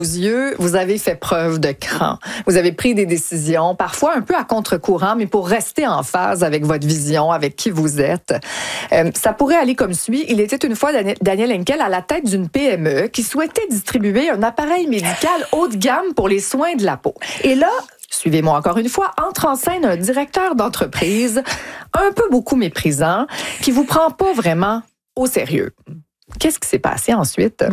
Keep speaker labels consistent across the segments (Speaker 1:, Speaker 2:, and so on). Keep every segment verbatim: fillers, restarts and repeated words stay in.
Speaker 1: yeux, vous avez fait preuve de cran. Vous avez pris des décisions, parfois un peu à contre-courant, mais pour rester en phase avec votre vision, avec qui vous êtes. Euh, ça pourrait aller comme suit. Il était une fois Daniel Henkel à la tête d'une P M E qui souhaitait distribuer un appareil médical haut de gamme pour les soins de la peau. Et là, suivez-moi encore une fois, entre en scène un directeur d'entreprise un peu beaucoup méprisant qui vous prend pas vraiment au sérieux. Qu'est-ce qui s'est passé ensuite?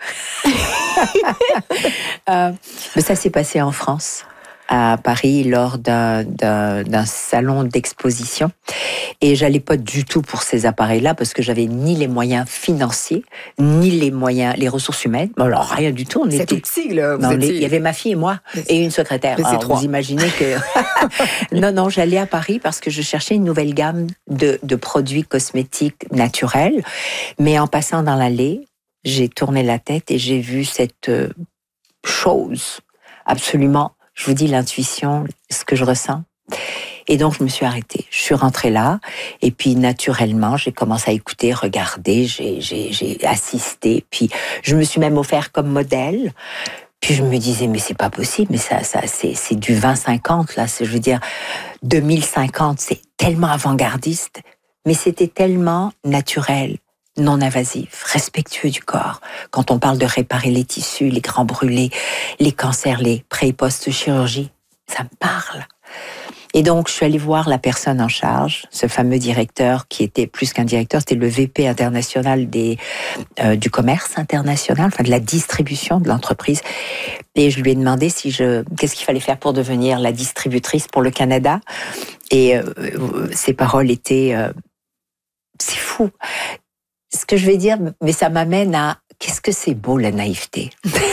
Speaker 2: euh, mais ça s'est passé en France, à Paris, lors d'un, d'un, d'un salon d'exposition. Et j'allais pas du tout pour ces appareils-là parce que j'avais ni les moyens financiers, ni les moyens, les ressources humaines. Alors, rien du tout. On
Speaker 1: C'est
Speaker 2: était...
Speaker 1: tout petit, là. Vous
Speaker 2: non,
Speaker 1: étiez...
Speaker 2: Il y avait ma fille et moi, et une secrétaire.
Speaker 1: Mais c'est
Speaker 2: Alors,
Speaker 1: trois.
Speaker 2: Vous imaginez que... non, non, j'allais à Paris parce que je cherchais une nouvelle gamme de, de produits cosmétiques naturels. Mais en passant dans l'allée, j'ai tourné la tête et j'ai vu cette euh, chose absolument, je vous dis l'intuition, ce que je ressens. Et donc, je me suis arrêtée. Je suis rentrée là. Et puis, naturellement, j'ai commencé à écouter, regarder, j'ai, j'ai, j'ai assisté. Puis, je me suis même offert comme modèle. Puis, je me disais, mais c'est pas possible. Mais ça, ça, c'est, c'est du vingt cinquante, là. C'est, je veux dire, deux mille cinquante, c'est tellement avant-gardiste. Mais c'était tellement naturel, non invasif, respectueux du corps. Quand on parle de réparer les tissus, les grands brûlés, les cancers, les pré- et post-chirurgie, ça me parle. Et donc, je suis allée voir la personne en charge, ce fameux directeur qui était plus qu'un directeur, c'était le V P international des, euh, du commerce international, enfin de la distribution de l'entreprise. Et je lui ai demandé si je, qu'est-ce qu'il fallait faire pour devenir la distributrice pour le Canada. Et euh, ses paroles étaient, euh, c'est fou. Ce que je vais dire, mais ça m'amène à, qu'est-ce que c'est beau la naïveté.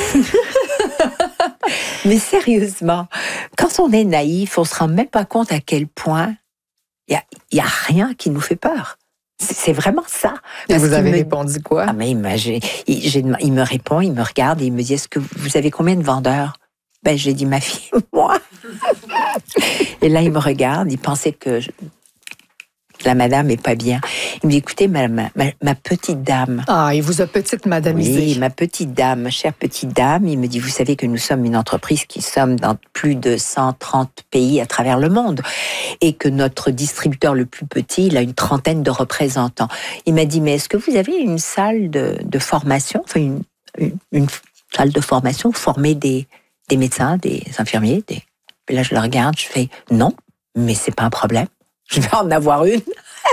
Speaker 2: Mais sérieusement, quand on est naïf, on se rend même pas compte à quel point il y a, y a rien qui nous fait peur. C'est, c'est vraiment ça.
Speaker 1: Et vous avez
Speaker 2: me...
Speaker 1: répondu quoi?
Speaker 2: Ah mais il, m'a, j'ai, il, j'ai, il me répond, il me regarde et il me dit, est-ce que vous avez combien de vendeurs? Ben j'ai dit ma fille, moi. Et là il me regarde, il pensait que je... la madame est pas bien. Il me dit, écoutez, ma, ma, ma petite dame.
Speaker 1: Ah, il vous a petite madamisé.
Speaker 2: Oui, ma petite dame, ma chère petite dame. Il me dit, vous savez que nous sommes une entreprise qui sommes dans plus de cent trente pays à travers le monde et que notre distributeur le plus petit, il a une trentaine de représentants. Il m'a dit, mais est-ce que vous avez une salle de, de formation, enfin une, une, une salle de formation, former des, des médecins, des infirmiers, des... Et là, je le regarde, je fais, non, mais c'est pas un problème. Je vais en avoir une.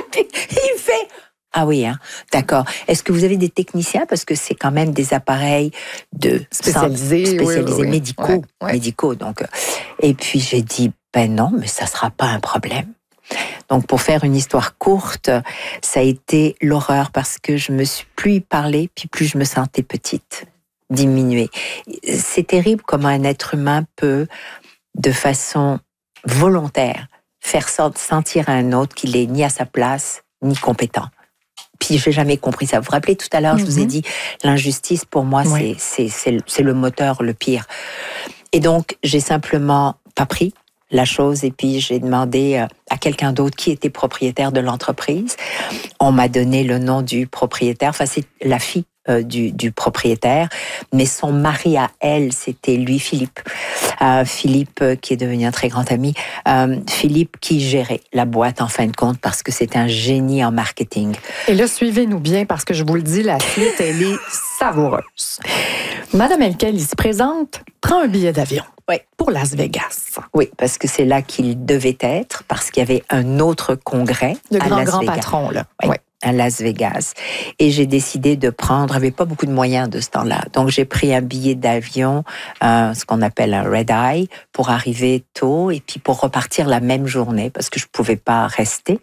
Speaker 2: Il fait, ah oui, hein, d'accord. Est-ce que vous avez des techniciens? Parce que c'est quand même des appareils de
Speaker 1: spécialisés,
Speaker 2: spécialisés
Speaker 1: oui, oui,
Speaker 2: médicaux,
Speaker 1: ouais, ouais.
Speaker 2: médicaux. Donc, et puis j'ai dit, ben non, mais ça sera pas un problème. Donc, pour faire une histoire courte, ça a été l'horreur parce que je me suis plus y parler, puis plus je me sentais petite, diminuée. C'est terrible comment un être humain peut, de façon volontaire, faire sentir à un autre qu'il est ni à sa place, ni compétent. Puis je n'ai jamais compris ça. Vous vous rappelez, tout à l'heure, mm-hmm. je vous ai dit, l'injustice, pour moi, oui. c'est, c'est, c'est, c'est le moteur le pire. Et donc, j'ai simplement pas pris la chose et puis j'ai demandé à quelqu'un d'autre qui était propriétaire de l'entreprise. On m'a donné le nom du propriétaire. Enfin, c'est la fille Euh, du, du propriétaire, mais son mari à elle, c'était lui, Philippe. Euh, Philippe, euh, qui est devenu un très grand ami. Euh, Philippe qui gérait la boîte, en fin de compte, parce que c'est un génie en marketing.
Speaker 1: Et là, suivez-nous bien, parce que je vous le dis, la suite, elle est savoureuse. Madame Henkel, ici présente, prend un billet d'avion.
Speaker 2: Oui.
Speaker 1: Pour Las Vegas.
Speaker 2: Oui, parce que c'est là qu'il devait être, parce qu'il y avait un autre congrès
Speaker 1: Le
Speaker 2: à
Speaker 1: grand,
Speaker 2: Las
Speaker 1: grand
Speaker 2: Vegas.
Speaker 1: patron, là.
Speaker 2: Oui.
Speaker 1: Ouais.
Speaker 2: À Las Vegas. Et j'ai décidé de prendre, j'avais pas beaucoup de moyens de ce temps-là. Donc, j'ai pris un billet d'avion, euh, ce qu'on appelle un red eye, pour arriver tôt et puis pour repartir la même journée parce que je pouvais pas rester.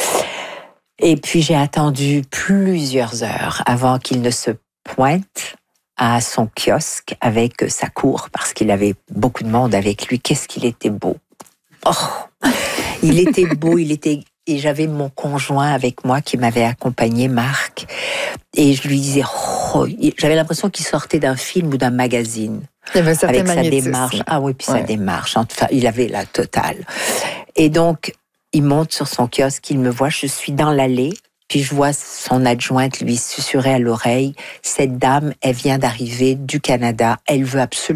Speaker 2: Et puis, j'ai attendu plusieurs heures avant qu'il ne se pointe à son kiosque avec sa cour parce qu'il avait beaucoup de monde avec lui. Qu'est-ce qu'il était beau. Oh! Il était beau, il était... Et j'avais mon conjoint avec moi qui m'avait accompagné, Marc. Et je lui disais, oh, j'avais l'impression qu'il sortait d'un film ou d'un magazine.
Speaker 1: Il y avait un certain
Speaker 2: avec sa
Speaker 1: magnétisme.
Speaker 2: démarche. Ah oui, puis
Speaker 1: ouais.
Speaker 2: sa démarche. Enfin, il avait la totale. Et donc, il monte sur son kiosque, il me voit, je suis dans l'allée. Puis je vois son adjointe lui susurrer à l'oreille, cette dame, elle vient d'arriver du Canada, elle veut absolument